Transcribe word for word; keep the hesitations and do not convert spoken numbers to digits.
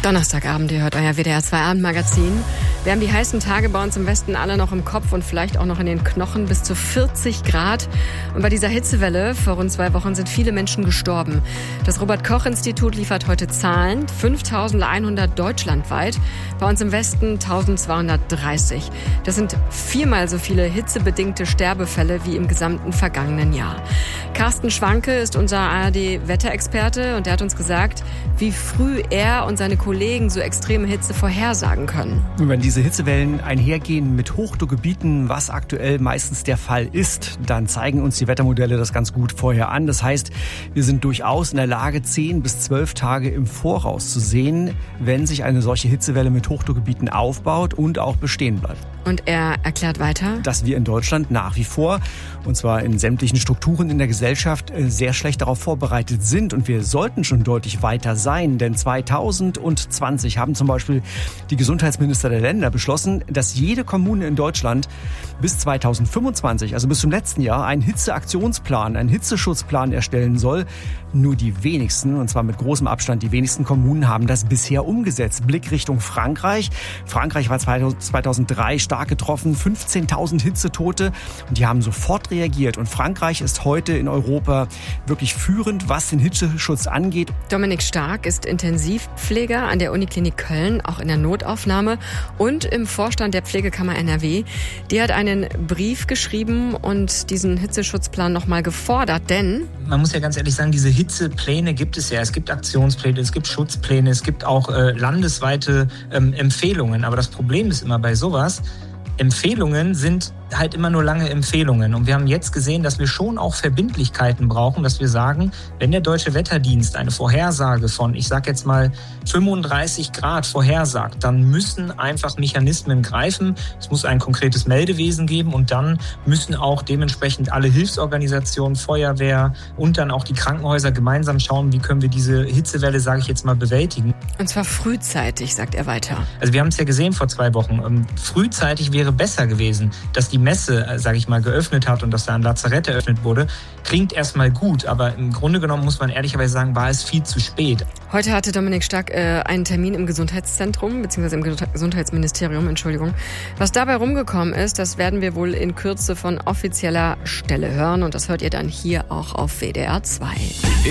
Donnerstagabend, ihr hört euer W D R zwei Abendmagazin. Wir haben die heißen Tage bei uns im Westen alle noch im Kopf und vielleicht auch noch in den Knochen, bis zu vierzig Grad. Und bei dieser Hitzewelle vor rund zwei Wochen sind viele Menschen gestorben. Das Robert-Koch-Institut liefert heute Zahlen, fünftausendeinhundert deutschlandweit, bei uns im Westen eintausendzweihundertdreißig. Das sind viermal so viele hitzebedingte Sterbefälle wie im gesamten vergangenen Jahr. Carsten Schwanke ist unser A R D-Wetterexperte und der hat uns gesagt, wie früh er und seine Kollegen so extreme Hitze vorhersagen können. Wenn diese Hitzewellen einhergehen mit Hochdruckgebieten, was aktuell meistens der Fall ist, dann zeigen uns die Wettermodelle das ganz gut vorher an. Das heißt, wir sind durchaus in der Lage, zehn bis zwölf Tage im Voraus zu sehen, wenn sich eine solche Hitzewelle mit Hochdruckgebieten aufbaut und auch bestehen bleibt. Und er erklärt weiter, dass wir in Deutschland nach wie vor, und zwar in sämtlichen Strukturen in der Gesellschaft, sehr schlecht darauf vorbereitet sind. Und wir sollten schon deutlich weiter sein, denn zweitausendzwanzig haben zum Beispiel die Gesundheitsminister der Länder beschlossen, dass jede Kommune in Deutschland bis zweitausendfünfundzwanzig, also bis zum letzten Jahr, einen Hitzeaktionsplan, einen Hitzeschutzplan erstellen soll. Nur die wenigsten, und zwar mit großem Abstand, die wenigsten Kommunen haben das bisher umgesetzt. Blick Richtung Frankreich. Frankreich war zweitausenddrei stark getroffen, fünfzehntausend Hitzetote, und die haben sofort reagiert. Und Frankreich ist heute in Europa wirklich führend, was den Hitzeschutz angeht. Dominik Stark ist Intensivpfleger an der Uniklinik Köln, auch in der Notaufnahme und im Vorstand der Pflegekammer N R W. Die hat einen Brief geschrieben und diesen Hitzeschutzplan nochmal gefordert, denn man muss ja ganz ehrlich sagen, diese Hitzepläne gibt es ja. Es gibt Aktionspläne, es gibt Schutzpläne, es gibt auch äh, landesweite ähm, Empfehlungen. Aber das Problem ist immer bei sowas, Empfehlungen sind halt immer nur lange Empfehlungen. Und wir haben jetzt gesehen, dass wir schon auch Verbindlichkeiten brauchen, dass wir sagen, wenn der Deutsche Wetterdienst eine Vorhersage von, ich sag jetzt mal, fünfunddreißig Grad vorhersagt, dann müssen einfach Mechanismen greifen. Es muss ein konkretes Meldewesen geben und dann müssen auch dementsprechend alle Hilfsorganisationen, Feuerwehr und dann auch die Krankenhäuser gemeinsam schauen, wie können wir diese Hitzewelle, sage ich jetzt mal, bewältigen. Und zwar frühzeitig, sagt er weiter. Also wir haben es ja gesehen vor zwei Wochen. Frühzeitig wäre besser gewesen, dass die Messe, sage ich mal, geöffnet hat und dass da ein Lazarett eröffnet wurde. Klingt erstmal gut, aber im Grunde genommen muss man ehrlicherweise sagen, war es viel zu spät. Heute hatte Dominik Stark äh, einen Termin im Gesundheitszentrum, beziehungsweise im Gesundheitsministerium, Entschuldigung. Was dabei rumgekommen ist, das werden wir wohl in Kürze von offizieller Stelle hören und das hört ihr dann hier auch auf W D R zwei.